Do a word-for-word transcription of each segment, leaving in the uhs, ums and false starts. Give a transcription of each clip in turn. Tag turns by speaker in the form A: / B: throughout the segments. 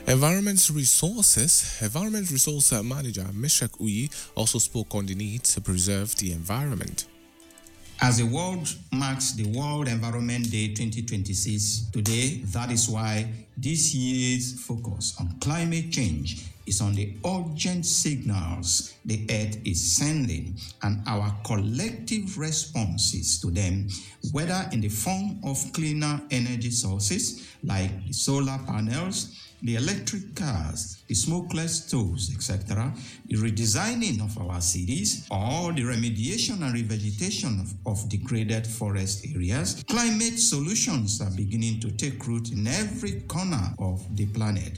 A: Environment Resources Environment Resource Manager Meshach Uyi also spoke on the need to preserve the environment.
B: As the world marks the World Environment Day twenty twenty-six today, that is why this year's focus on climate change is on the urgent signals the Earth is sending and our collective responses to them, whether in the form of cleaner energy sources like the solar panels, the electric cars, the smokeless stoves, et cetera, the redesigning of our cities, or the remediation and revegetation of, of degraded forest areas. Climate solutions are beginning to take root in every corner of the planet.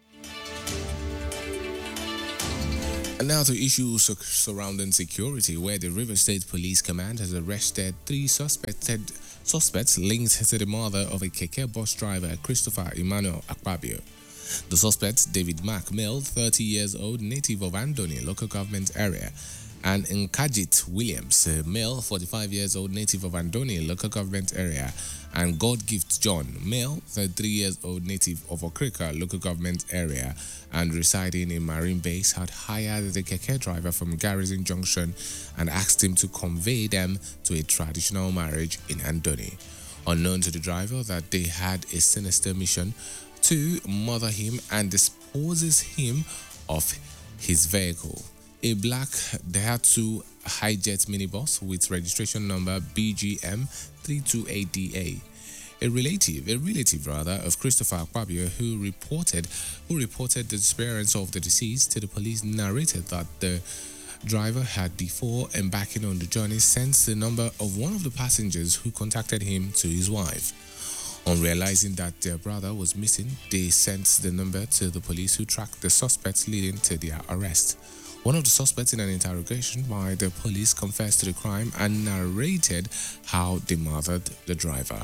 A: And now to issues surrounding security, where the River State Police Command has arrested three suspected suspects linked to the murder of a Keke bus driver, Christopher Emmanuel Akpabio. The suspects, David Mark Mill, thirty years old, native of Andoni local government area, and Nkajit Williams Mill, forty-five years old, native of Andoni local government area, and God Gift John Mill, thirty-three years old, native of Okrika local government area, and residing in Marine Base, had hired the Keke driver from Garrison Junction and asked him to convey them to a traditional marriage in Andoni. Unknown to the driver that they had a sinister mission to murder him and disposes him of his vehicle, a black Daihatsu Hijet minibus with registration number B G M three two eight D A. A relative, a relative rather, of Christopher Akpabio, who reported, who reported the disappearance of the deceased to the police, narrated that the driver had, before embarking on the journey, sent the number of one of the passengers who contacted him to his wife. On realizing that their brother was missing, they sent the number to the police, who tracked the suspects, leading to their arrest. One of the suspects in an interrogation by the police confessed to the crime and narrated how they murdered the driver.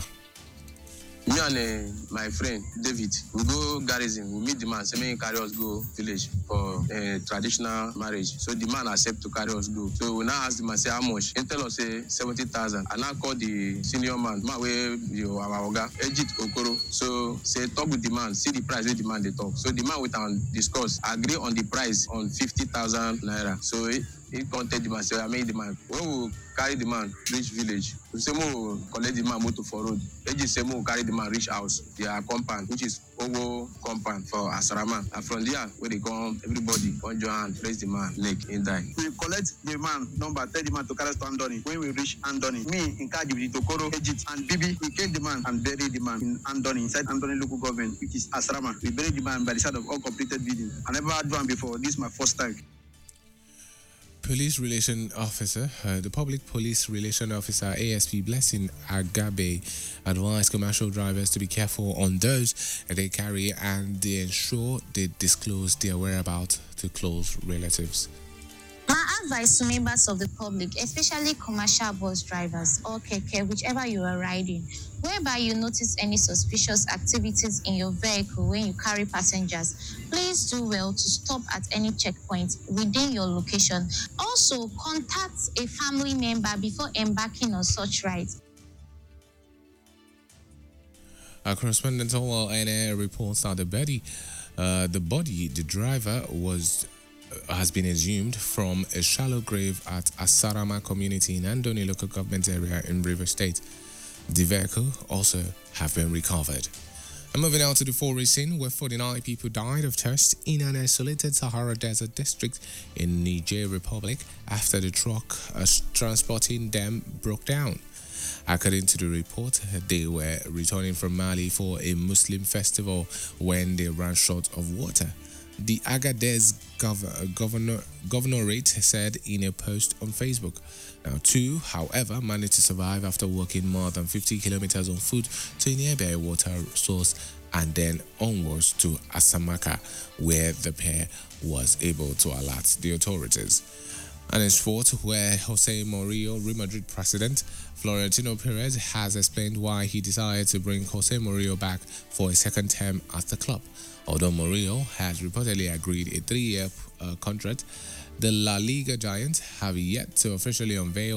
C: Me and uh, my friend David, we go garrison, we meet the man, say, may carry us go village for uh, traditional marriage. So the man accept to carry us go. So we now ask the man, say, how much? He tell us, say, seventy thousand. I now call the senior man, man, where you our oga, Ejit Okoro. So say, talk with the man, see the price where the man they talk. So the man with and discuss, agree on the price on fifty thousand naira. So he, he contact the man, say, I made the man. When we carry the man reach village, we say, mo collect the man motor for road. Ejit say, mo carry the man reach house, their compound, which is Ogo compound for Asarama. And from there, where they come, everybody on your hand, raise the man, leg, and die.
D: We collect the man number, tell the man to carry us to Andoni. When we reach Andoni, me, in Kaji, with Tokoro, Ejit, and Bibi, we take the man and bury the man in Andoni, inside Andoni local government, which is Asarama. We bury the man by the side of all completed building. I never had one before. This is my first time.
A: Police Relation Officer, uh, the Public Police Relation Officer A S P Blessing Agabe advised commercial drivers to be careful on those they carry and they ensure they disclose their whereabouts to close relatives.
E: My advice to members of the public, especially commercial bus drivers or keke, whichever you are riding, whereby you notice any suspicious activities in your vehicle when you carry passengers, please do well to stop at any checkpoint within your location. Also, contact a family member before embarking on such rides.
A: Our correspondent Howell N A reports that the body, uh, the body, the driver was has been exhumed from a shallow grave at Asarama community in Andoni local government area in River State. The vehicle also have been recovered. And moving on to the forest scene, where forty-nine people died of thirst in an isolated Sahara Desert district in Niger Republic after the truck uh, transporting them broke down. According to the report, they were returning from Mali for a Muslim festival when they ran short of water. The Agadez gov- governor, governorate said in a post on Facebook. Now, two, however, managed to survive after walking more than fifty kilometers on foot to a nearby water source and then onwards to Asamaka, where the pair was able to alert the authorities. And in sport, where Jose Mourinho, Real Madrid president, Florentino Perez has explained why he decided to bring Jose Mourinho back for a second term at the club. Although Mourinho has reportedly agreed a three-year uh, contract, the La Liga giants have yet to officially unveil him.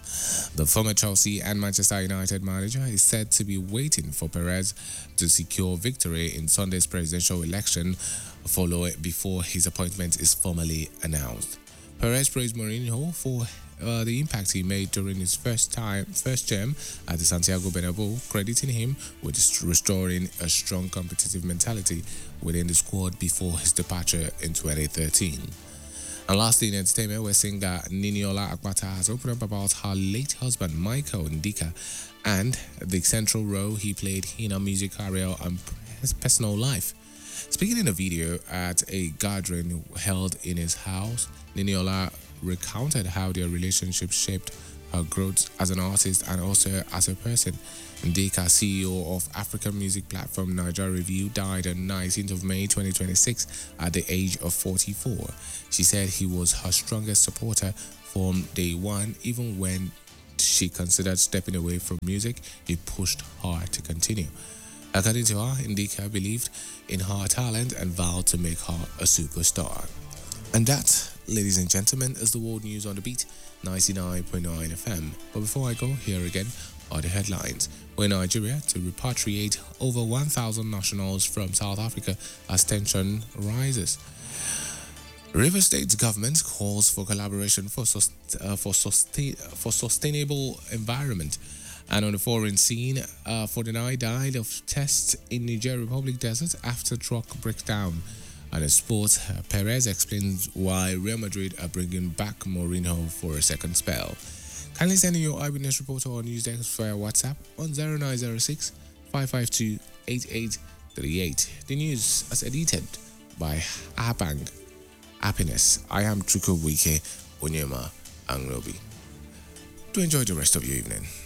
A: The former Chelsea and Manchester United manager is said to be waiting for Perez to secure victory in Sunday's presidential election follow before his appointment is formally announced. Perez praised Mourinho for uh, the impact he made during his first time, first term at the Santiago Bernabeu, crediting him with restoring a strong competitive mentality within the squad before his departure in twenty thirteen. And lastly, in entertainment, we're seeing that Niniola Akpata has opened up about her late husband Michael Ndika and the central role he played in her music career and personal life. Speaking in a video at a gathering held in his house, Niniola recounted how their relationship shaped her growth as an artist and also as a person. Ndika, C E O of African music platform Niger Review, died on nineteenth of May twenty twenty-six at the age of forty-four. She said he was her strongest supporter from day one. Even when she considered stepping away from music, he pushed hard to continue. According to her, Ndika believed in her talent and vowed to make her a superstar. And that, ladies and gentlemen, is the world news on the beat, ninety-nine point nine F M. But before I go, here again are the headlines. We're in Nigeria to repatriate over one thousand nationals from South Africa as tension rises. Rivers State government calls for collaboration for, sust- uh, for, sustain- for sustainable environment. And on the foreign scene, uh, forty-nine died of tests in Niger Republic desert after truck breakdown. And in sports, uh, Perez explains why Real Madrid are bringing back Mourinho for a second spell. Kindly send in your eyewitness report or news desk via WhatsApp on zero nine zero six, five five two, eight eight three eight. The news is edited by Abang Happiness. I am Chukwubuike Onyema Angrobi. Do enjoy the rest of your evening.